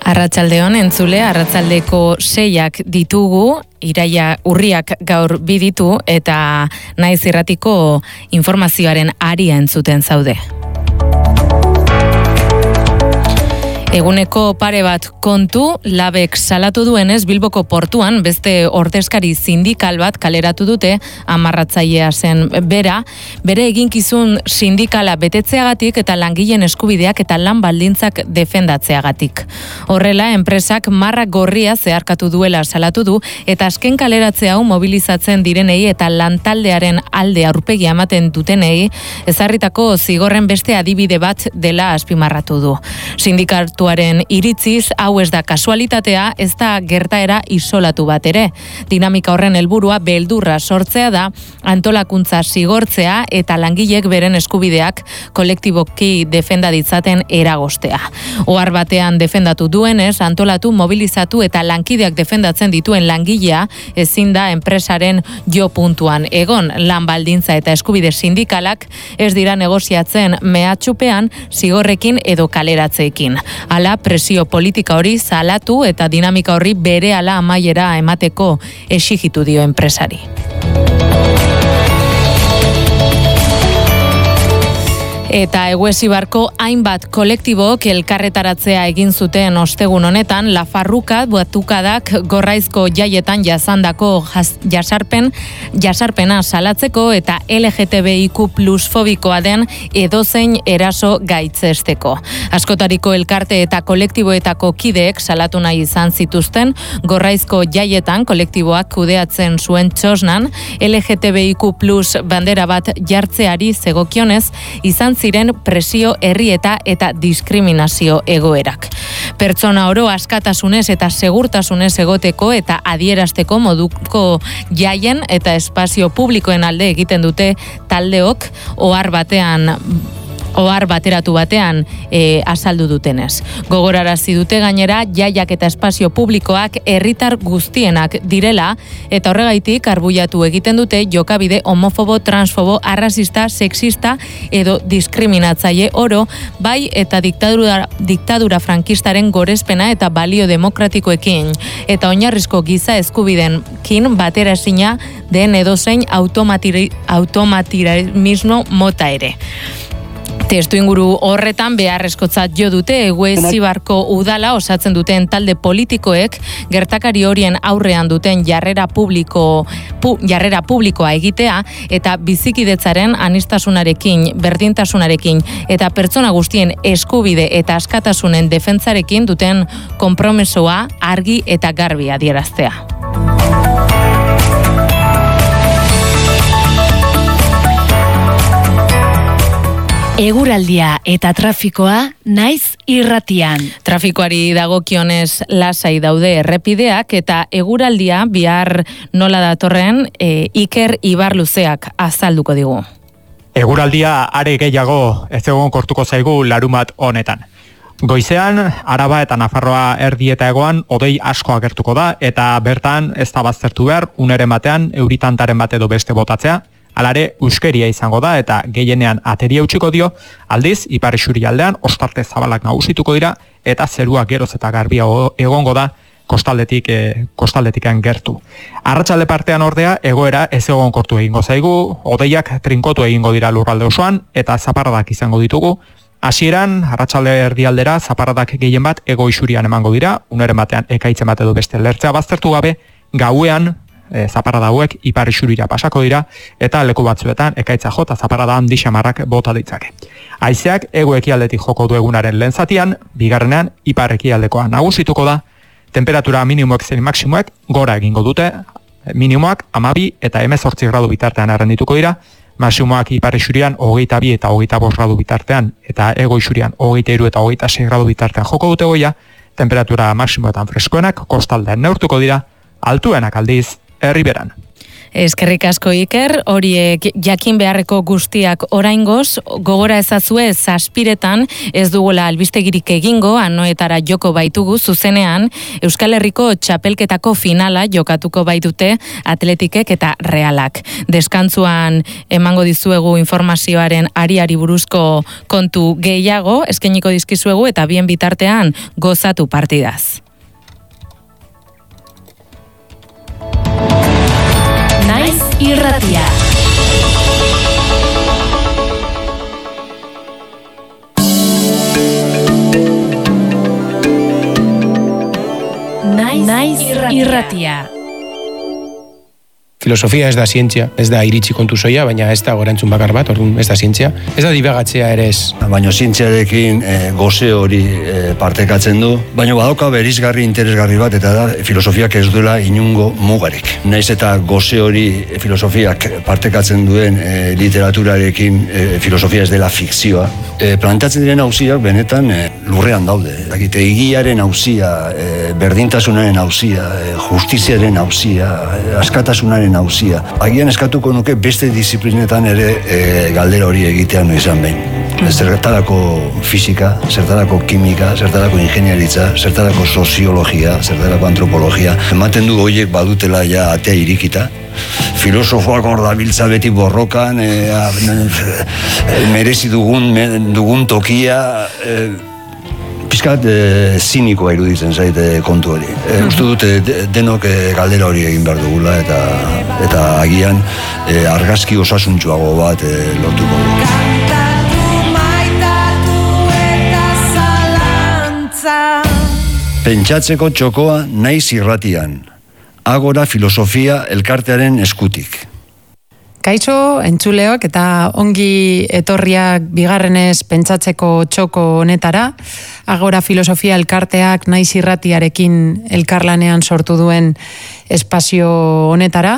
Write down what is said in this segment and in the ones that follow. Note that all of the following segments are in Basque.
Arratsaldeon entzule, arratsaldeko 6ak ditugu, Iraia urriak gaur biditu eta Naiz Irratiko informazioaren aria entzuten zaude. Eguneko pare bat kontu, Labek salatu duenez Bilboko portuan beste ordezkari sindikal bat kaleratu dute, amarratzailea zen bere eginkizun sindikala betetzeagatik eta langileen eskubideak eta lan baldintzak defendatzeagatik. Horrela, enpresak marra gorria zeharkatu duela salatu du eta azken kaleratze hau mobilizatzen direnei eta lantaldearen alde aurpegia ematen dutenei ezarritako zigorren beste adibide bat dela azpimarratu du. Sindikatuaren iritziz, hau ez da kasualitatea, ez da gertaera isolatu bat ere. Dinamika horren helburua beldurra sortzea da, antolakuntza zigortzea eta langileek beren eskubideak kolektiboki defenda ditzaten eragostea. Ohar batean defendatu duenez, antolatu, mobilizatu eta lankideak defendatzen dituen langilea ezin da enpresaren jo puntuan egon. Lan baldintza eta eskubide sindikalak ez dira negoziatzen mehatxupean, zigorrekin edo kaleratzeekin. Hala, presio politika hori salatu eta dinamika horri berehala amaiera emateko exigitu dio enpresari. Eta Eguesibarko hainbat kolektibok elkarretaratzea egin zuten ostegun honetan, Lafarruka batukadak Gorraizko jaietan jasandako jasarpena salatzeko eta LGTBIQ+ fobikoa den edozein eraso gaitzesteko. Askotariko elkarte eta kolektiboetako kideek salatu nahi izan zituzten Gorraizko jaietan kolektiboak kudeatzen zuen txosnan LGTBIQ+ bandera bat jartzeari zegokionez izan ziren presio, herrieta eta diskriminazio egoerak. Pertsona oro askatasunez eta segurtasunez egoteko eta adierazteko moduko jaien eta espazio publikoen alde egiten dute taldeok ohar bateratu batean azaldu dutenez. Gogorarazi dute gainera jaiak eta espazio publikoak herritar guztienak direla eta horregaitik arbuiatu egiten dute jokabide homofobo, transfobo, arrazista, sexista edo diskriminatzaile oro, bai eta diktadura frankistaren gorespena eta balio demokratikoekin eta oinarrizko giza eskubidenkin bateraezina den edozein automatirismo mota ere. Testu inguru horretan beharrezkotzat jo dute Eguesibarko udala osatzen duten talde politikoek gertakari horien aurrean duten jarrera publikoa egitea eta bizikidetzaren aniztasunarekin, berdintasunarekin eta pertsona guztien eskubide eta askatasunen defentsarekin duten konpromisoa argi eta garbi adieraztea. Eguraldia eta trafikoa Naiz Irratian. Trafikoari dagokionez lasai daude errepideak eta eguraldia bihar nola datorren Iker Ibarluzeak azalduko digu. Eguraldia are gehiago ez egonkortuko zaigu larumat honetan. Goizean, Araba eta Nafarroa erdi eta hegoan hodei asko agertuko da eta bertan ez da baztertu behar uneren batean euritantaren bat edo beste botatzea. Alare, euskeria izango da eta gehienean ateria utziko dio, aldiz, ipar isurialdean ostarte zabalak nagusituko dira eta zerua geroz eta garbia egongo da kostaldetikan gertu. Arratsalde partean ordea, egoera ez egonkortu egingo zaigu, hodeiak trinkotu egingo dira lurralde osoan eta zaparradak izango ditugu. Hasieran, arratsalde erdialdera, zaparradak gehien bat ego isurian emango dira, uneren batean ekaitzen bat edo beste lertzea baztertu gabe, gauean, zaparrada hauek ipar isurira pasako dira eta leku batzuetan ekaitza jota zaparrada handi xamarrak bota ditzake. Haizeak hego ekialdetik joko du egunaren lehen zatian, bigarrenean ipar ekialdekoa nagusituko da, temperatura minimoek zein maksimoek gora egingo dute, minimoak 12 eta 18 gradu bitartean arrendituko dira, maximoak ipar isurian 22 eta 25 gradu bitartean eta ego isurian 23 eta 26 gradu bitartean joko dute goia, temperatura maksimoetan freskoenak kostaldean neurtuko dira, altuenak aldiz Herriberan. Eskerrik asko Iker, horiek jakin beharreko guztiak oraingoz, gogora ezazue zazpiretan ez dugula albistegirik egingo, anoetara joko baitugu zuzenean, Euskal Herriko txapelketako finala jokatuko baitute Atletikek eta Realak. Deskantzuan emango dizuegu informazioaren ariari buruzko kontu gehiago, eskainiko dizkizuegu eta bien bitartean gozatu partidaz. Naiz irratia. Naiz irratia. Filosofia ez da zientzia, ez da iritsi kontu soia, baina ez da gorantzun bakar bat, orduan ez da zientzia. Ez da dibagatzea ere ez. Baina zientziarekin goze hori partekatzen du, baina badauka berizgarri interesgarri bat, eta da filosofiak ez duela inungo mugarik. Naiz eta goze hori filosofiak partekatzen duen literaturarekin filosofia ez dela fikzioa. Plantatzen diren auziak benetan lurrean daude. Egiaren auzia, berdintasunaren auzia, justiziaren auzia, askatasunaren auzia. Agian eskatuko nuke beste disiplinetan ere galdera hori egitean izan behin. Zertarako fisika, zertarako kimika, zertarako ingeniaritza, zertarako soziologia, zertarako antropologia. Ematen du horiek badutela ja atea irikita. Filosofoak hor dabiltza beti borrokan, merezi dugun tokia, pizkat zinikoa iruditzen zaite kontu hori. Uste dute denok galdera hori egin behar dugula eta agian argazki osasuntsuago bat lortuko dugu. Pentsatzeko txokoa naiz irratian. Agora filosofia elkartearen eskutik. Kaixo, entzuleok eta ongi etorriak bigarrenez pentsatzeko txoko honetara. Agora filosofia elkarteak naiz irratiarekin elkarlanean sortu duen espazio honetara.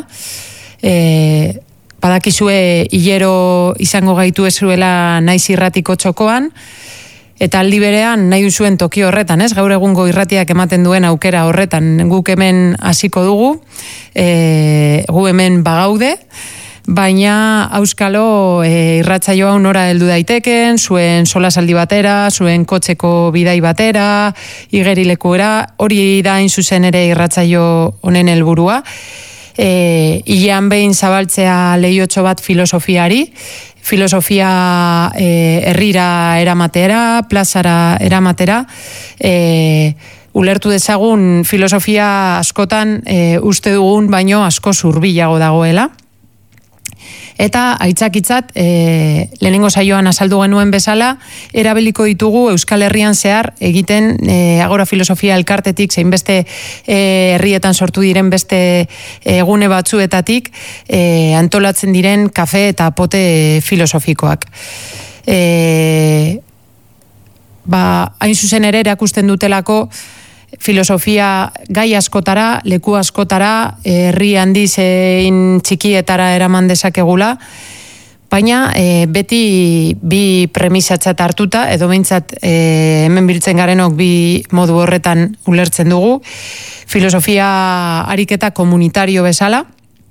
Badakizue hilero izango gaitu ezuela naiz irratiko txokoan, eta aldi berean nahi duzuen toki horretan, ez? Gaur egungo irratiak ematen duen aukera horretan. Guk hemen hasiko dugu, gu hemen bagaude, baina auskalo irratsaio hau nora heldu daiteken, zuen solasaldi batera, zuen kotxeko bidai batera, igerilekuera, hori da hain zuzen ere irratsaio honen helburua. Hilean behin zabaltzea lehiotxo bat filosofiari, filosofia herrira eramatera, plazara eramatera, ulertu dezagun filosofia askotan uste dugun baino asko zurbilago dagoela. Eta aitzakitzat, lehenengo saioan azaldu genuen bezala, erabiliko ditugu Euskal Herrian zehar egiten Agora filosofia elkartetik, zein beste herrietan sortu diren beste egune batzuetatik antolatzen diren kafe eta pote filosofikoak. Hain zuzen ere erakusten dutelako filosofia gai askotara, leku askotara, herri handi zein txikietara eraman dezakegula, baina beti bi premisatzat hartuta, edo behintzat hemen biltzen garenok bi modu horretan ulertzen dugu, filosofia ariketa komunitario bezala,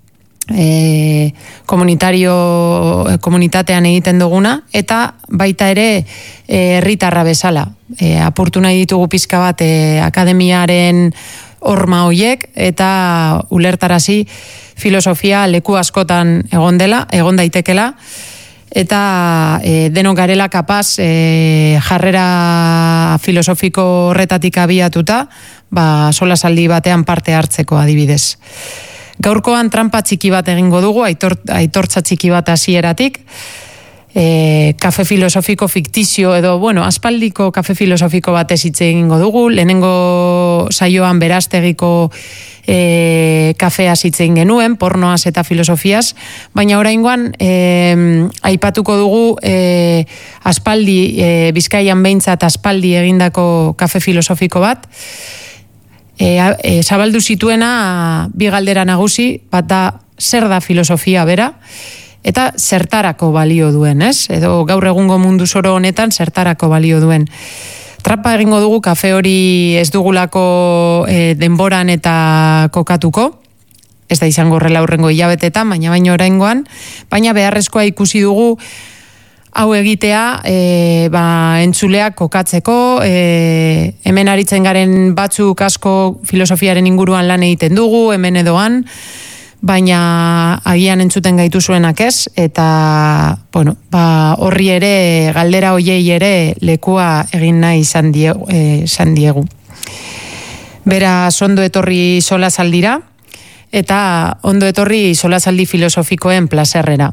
komunitatean egiten duguna, eta baita ere herritarra bezala. Apurtu nahi ditugu pizka bat akademiaren horma hoiek, eta ulertarazi filosofia leku askotan egon daitekela, eta denok garela kapaz jarrera filosofiko horretatik abiatuta, solasaldi batean parte hartzeko adibidez. Gaurkoan trampa txiki bat egingo dugu, aitortza txiki bat hasieratik. Kafe filosofiko fiktizio edo, aspaldiko kafe filosofiko bat hitz egingo dugu. Lehenengo saioan Beraztegiko kafeaz hitz egin genuen, pornoaz eta filosofiaz, baina oraingoan aipatuko dugu aspaldi, Bizkaian behintzat aspaldi egindako kafe filosofiko bat. Zabaldu zituena bi galdera nagusi, bat da zer da filosofia bera, eta zertarako balio duen, ez? Edo gaur egungo mundu zoro honetan zertarako balio duen. Trapa egingo dugu kafe hori ez dugulako denboran eta kokatuko, ez da izango horrela aurrengo hilabetetan, baina oraingoan, baina beharrezkoa ikusi dugu hau egitea entzuleak kokatzeko, hemen aritzen garen batzuk asko filosofiaren inguruan lan egiten dugu, hemen edoan, baina agian entzuten gaitu zuenak ez, eta horri ere, galdera hoiei ere lekua egin nahi izan diegu. Beraz, ondo etorri solasaldira, eta ondo etorri solasaldi filosofikoen plazerrera.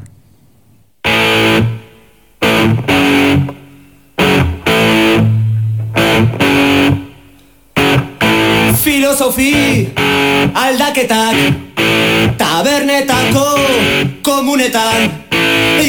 Filosofi aldaketak tabernetako komunetan